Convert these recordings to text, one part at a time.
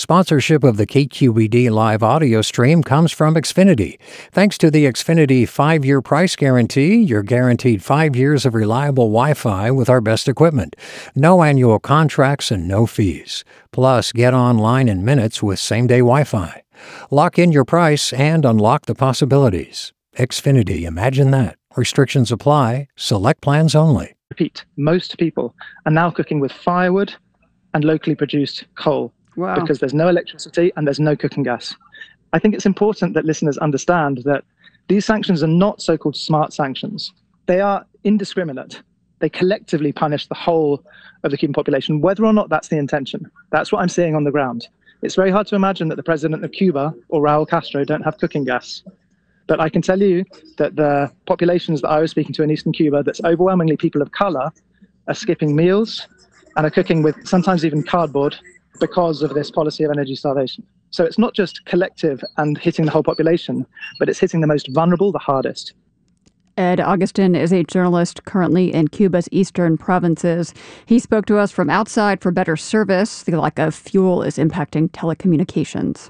Sponsorship of the KQED live audio stream comes from Xfinity. Thanks to the Xfinity 5-year price guarantee, you're guaranteed 5 years of reliable Wi-Fi with our best equipment. No annual contracts and no fees. Plus, get online in minutes with same-day Wi-Fi. Lock in your price and unlock the possibilities. Xfinity, imagine that. Restrictions apply. Select plans only. Repeat, most people are now cooking with firewood and locally produced coal. Wow. Because there's no electricity and there's no cooking gas. I think it's important that listeners understand that these sanctions are not so-called smart sanctions. They are indiscriminate. They collectively punish the whole of the Cuban population, whether or not that's the intention. That's what I'm seeing on the ground. It's very hard to imagine that the president of Cuba or Raul Castro don't have cooking gas. But I can tell you that the populations that I was speaking to in Eastern Cuba, that's overwhelmingly people of color, are skipping meals and are cooking with sometimes even cardboard because of this policy of energy starvation. So it's not just collective and hitting the whole population, but it's hitting the most vulnerable the hardest. Ed Augustin is a journalist currently in Cuba's eastern provinces. He spoke to us from outside for better service. The lack of fuel is impacting telecommunications.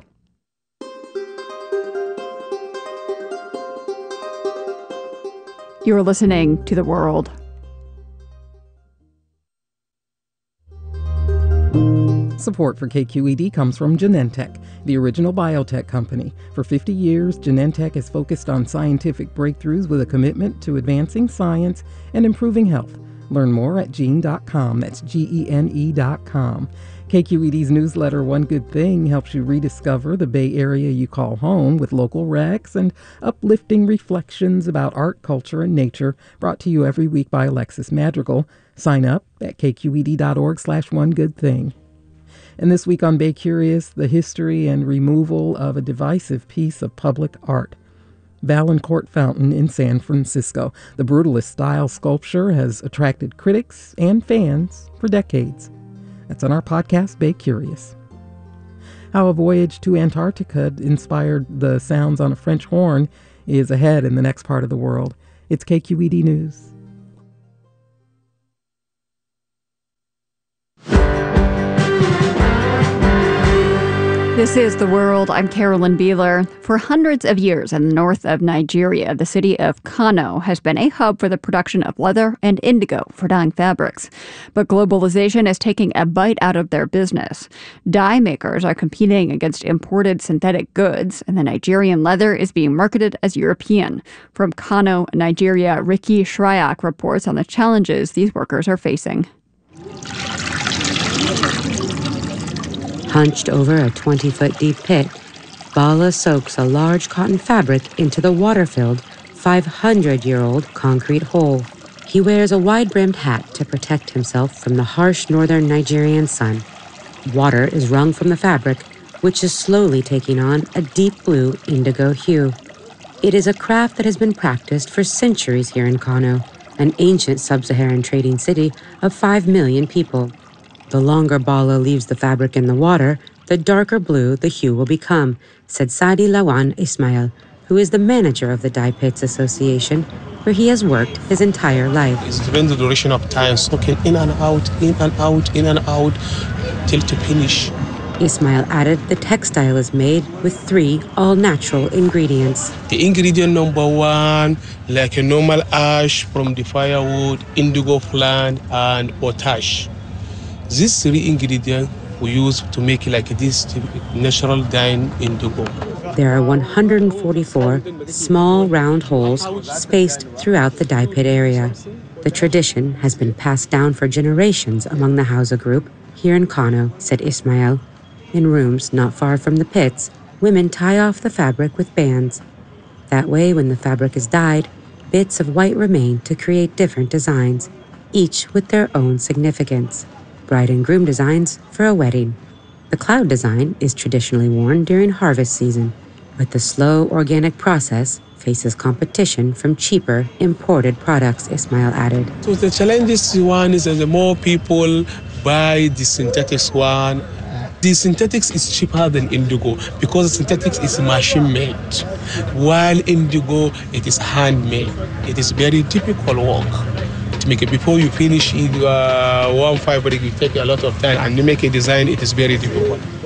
You're listening to The World. Support for KQED comes from Genentech, the original biotech company. For 50 years, Genentech has focused on scientific breakthroughs with a commitment to advancing science and improving health. Learn more at gene.com. That's GENE.com. KQED's newsletter, One Good Thing, helps you rediscover the Bay Area you call home with local recs and uplifting reflections about art, culture, and nature, brought to you every week by Alexis Madrigal. Sign up at kqed.org/onegoodthing. And this week on Bay Curious, the history and removal of a divisive piece of public art. Valancourt Fountain in San Francisco. The brutalist-style sculpture has attracted critics and fans for decades. That's on our podcast, Bay Curious. How a voyage to Antarctica inspired the sounds on a French horn is ahead in the next part of the world. It's KQED News. This is The World. I'm Carolyn Beeler. For hundreds of years in the north of Nigeria, the city of Kano has been a hub for the production of leather and indigo for dyeing fabrics. But globalization is taking a bite out of their business. Dye makers are competing against imported synthetic goods, and the Nigerian leather is being marketed as European. From Kano, Nigeria, Ricky Shryak reports on the challenges these workers are facing. Hunched over a 20-foot deep pit, Bala soaks a large cotton fabric into the water-filled, 500-year-old concrete hole. He wears a wide-brimmed hat to protect himself from the harsh northern Nigerian sun. Water is wrung from the fabric, which is slowly taking on a deep blue indigo hue. It is a craft that has been practiced for centuries here in Kano, an ancient sub-Saharan trading city of 5 million people. The longer Bala leaves the fabric in the water, the darker blue the hue will become, said Sadi Lawan Ismail, who is the manager of the Dye Pits Association, where he has worked his entire life. It's been the duration of time, soaking in and out, till to finish. Ismail added the textile is made with 3 all-natural ingredients. The ingredient number 1, like a normal ash from the firewood, indigo plant, and potash. These 3 ingredients we use to make like this natural dyeing indigo. There are 144 small round holes spaced throughout the dye pit area. The tradition has been passed down for generations among the Hausa group here in Kano, said Ismail. In rooms not far from the pits, women tie off the fabric with bands. That way, when the fabric is dyed, bits of white remain to create different designs, each with their own significance. Bride and groom designs for a wedding. The cloud design is traditionally worn during harvest season, but the slow organic process faces competition from cheaper imported products, Ismail added. So the challenge one is that the more people buy the synthetics one, the synthetics is cheaper than indigo because synthetics is machine-made, while indigo, it is handmade. It is very difficult work. Make it before you finish it, one fabric will take a lot of time, and to make a design, it is very difficult.